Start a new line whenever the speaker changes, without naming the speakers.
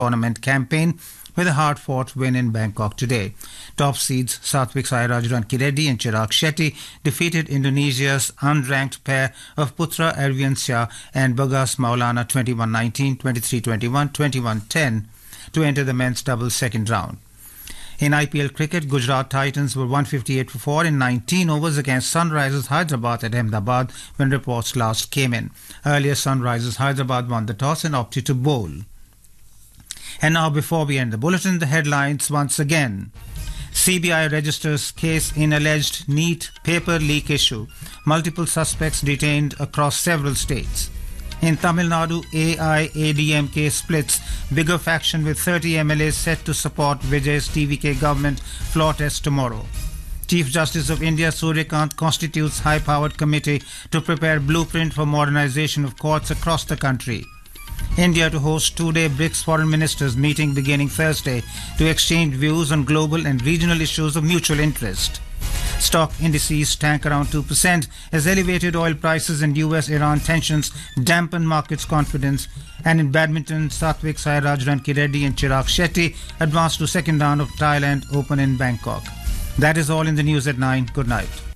tournament campaign with a hard-fought win in Bangkok today. Top seeds Satvik Sairaj Rankireddy and Chirag Shetty defeated Indonesia's unranked pair of Putra Arviansya and Bagas Maulana 21-19, 23-21, 21-10 to enter the men's doubles second round. In IPL cricket, Gujarat Titans were 158 for 4 in 19 overs against Sunrisers Hyderabad at Ahmedabad when reports last came in. Earlier, Sunrisers Hyderabad won the toss and opted to bowl. And now, before we end the bulletin, the headlines once again. CBI registers case in alleged NEET paper leak issue. Multiple suspects detained across several states. In Tamil Nadu, AIADMK splits. Bigger faction with 30 MLAs set to support Vijay's TVK government floor test tomorrow. Chief Justice of India Suryakant constitutes high-powered committee to prepare blueprint for modernization of courts across the country. India to host two-day BRICS foreign ministers meeting beginning Thursday to exchange views on global and regional issues of mutual interest. Stock indices tank around 2% as elevated oil prices and US-Iran tensions dampen markets' confidence. And in badminton, Satvik Sairaj Rankireddy and Chirag Shetty advanced to second round of Thailand Open in Bangkok. That is all in the news at 9. Good night.